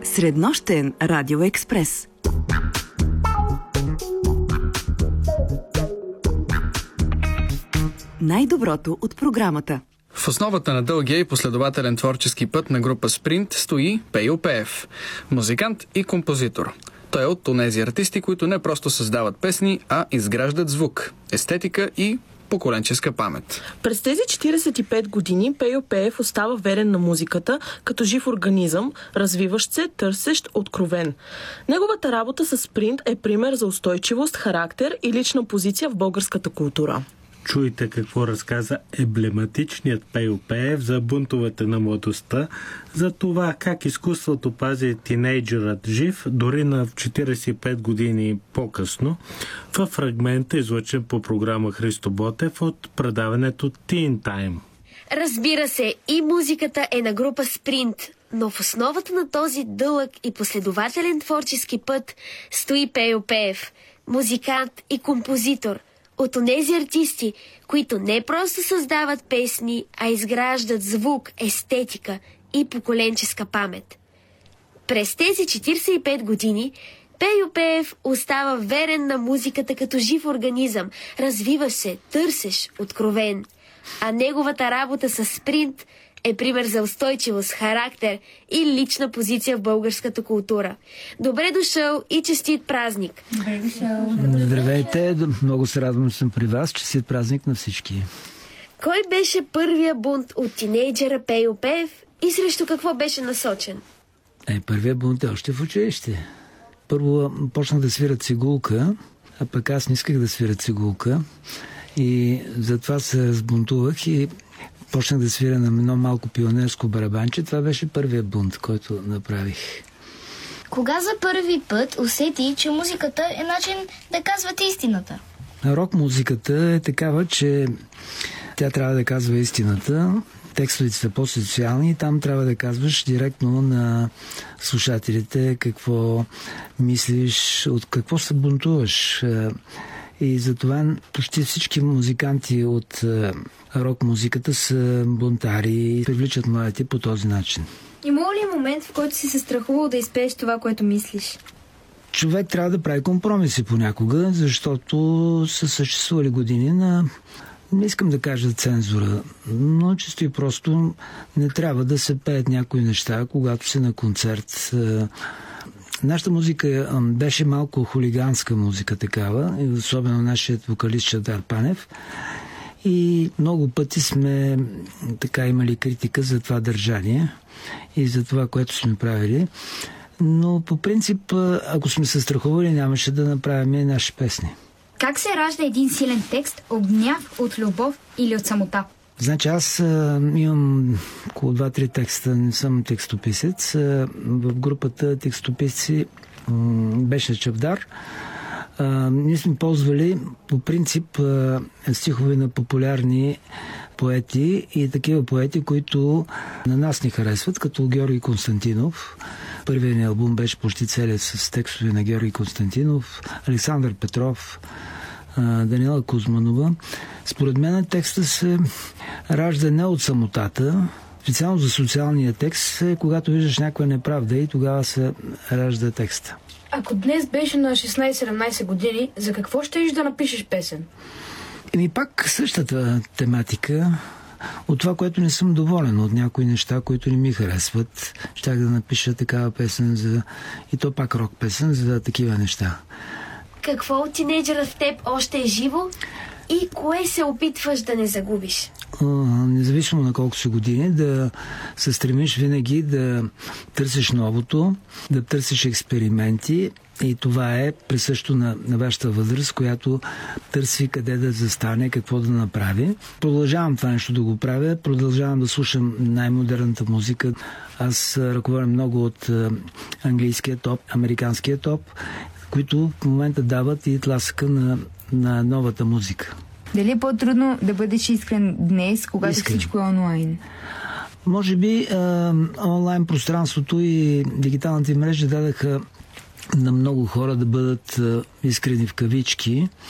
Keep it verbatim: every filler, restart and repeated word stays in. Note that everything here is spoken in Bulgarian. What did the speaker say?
Среднощен радиоекспрес. Най-доброто от програмата. В основата на дългия и последователен творчески път на група Спринт стои Пейо Пеев, музикант и композитор. Той е от онези артисти, които не просто създават песни, а изграждат звук, естетика и поколенческа памет. През тези четиридесет и пет години Пейо Пеев остава верен на музиката, като жив организъм, развиващ се, търсещ, откровен. Неговата работа с Спринт е пример за устойчивост, характер и лична позиция в българската култура. Чуйте какво разказа емблематичният Пейо Пеев за бунтовете на младостта, за това как изкуството пази тинейджерът жив, дори на четиридесет и пет години по-късно, във фрагмента, излъчен по програма Христо Ботев от предаването Teen Time. Разбира се, и музиката е на група Спринт, но в основата на този дълъг и последователен творчески път стои Пейо Пеев, музикант и композитор, от онези артисти, които не просто създават песни, а изграждат звук, естетика и поколенческа памет. През тези четиридесет и пет години Пейо Пеев остава верен на музиката като жив организъм, развива се, търсещ, откровен. А неговата работа с Спринт е пример за устойчивост, характер и лична позиция в българската култура. Добре дошъл и честит празник! Добре дошъл! Здравейте! Много се радвам, че съм при вас. Честит празник на всички! Кой беше първия бунт от тинейджера Пейо Пеев и срещу какво беше насочен? Е, първия бунт е още в училище. Първо почнах да свира цигулка, а пък аз не исках да свира цигулка и затова се разбунтувах и почнах да свиря на едно малко пионерско барабанче. Това беше първият бунт, който направих. Кога за първи път усети, че музиката е начин да казвате истината? Рок-музиката е такава, че тя трябва да казва истината. Текстовете са по-социални и там трябва да казваш директно на слушателите какво мислиш, от какво се бунтуваш. И затова почти всички музиканти от рок-музиката са бунтари и привличат младите по този начин. Имало ли момент, в който си се страхувал да изпееш това, което мислиш? Човек трябва да прави компромиси понякога, защото са съществували години на, не искам да кажа цензура, но чисто и просто не трябва да се пеят някои неща, когато си на концерт. Нашата музика беше малко хулиганска музика такава, особено нашият вокалист Чавдар Панев. И много пъти сме така имали критика за това държание и за това, което сме правили. Но по принцип, ако сме се страхували, нямаше да направим и наши песни. Как се ражда един силен текст от гняв, от любов или от самота? Значи аз а, имам около два-три текста, не съм текстописец. А, в групата текстописци м- беше Чавдар. А, ние сме ползвали по принцип а, стихове на популярни поети и такива поети, които на нас ни харесват, като Георги Константинов. Първият ни албум беше почти целият с текстове на Георги Константинов, Александър Петров, Даниела Кузманова. Според мен текста се ражда не от самотата. Специално за социалния текст е когато виждаш някаква неправда и тогава се ражда текста. Ако днес беше на шестнайсет-седемнайсет години, за какво щеш да напишеш песен? Еми пак същата тематика. От това, което не съм доволен, от някои неща, които не ми харесват. Щях да напиша такава песен за... и то пак рок песен за такива неща. Какво от тинейджера в теб още е живо и кое се опитваш да не загубиш? А, независимо на колко си години, да се стремиш винаги да търсиш новото, да търсиш експерименти и това е присъщо на, на вашата възраст, която търси къде да застане, какво да направи. Продължавам това нещо да го правя, продължавам да слушам най-модерната музика. Аз ръководя много от английския топ, американския топ, които в момента дават и тласъка на, на новата музика. Дали е по-трудно да бъдеш искрен днес, когато искрен. Всичко е онлайн? Може би е, онлайн пространството и дигиталните мрежи дадаха на много хора да бъдат е, искрени в кавички